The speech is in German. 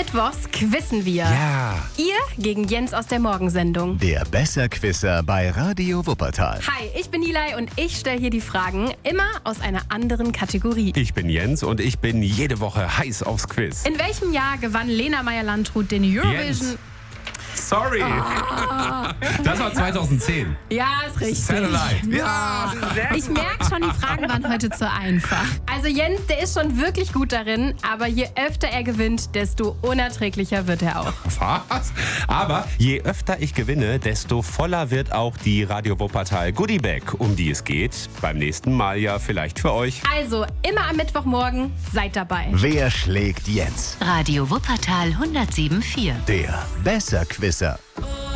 Mittwochs quizzen wir. Ja. Ihr gegen Jens aus der Morgensendung. Der Besserquisser bei Radio Wuppertal. Hi, ich bin Nilay und ich stelle hier die Fragen immer aus einer anderen Kategorie. Ich bin Jens und ich bin jede Woche heiß aufs Quiz. In welchem Jahr gewann Lena Meyer-Landrut den Eurovision? Jens. Sorry. Das war 2010. Ja, ist richtig. Satellite. Ja. Ich merke schon, die Fragen waren heute zu einfach. Also Jens, der ist schon wirklich gut darin, aber je öfter er gewinnt, desto unerträglicher wird er auch. Was? Aber je öfter ich gewinne, desto voller wird auch die Radio Wuppertal Goodie Bag, um die es geht. Beim nächsten Mal ja vielleicht für euch. Also, immer am Mittwochmorgen, seid dabei. Wer schlägt Jens? Radio Wuppertal 107.4. Der Besserquisser.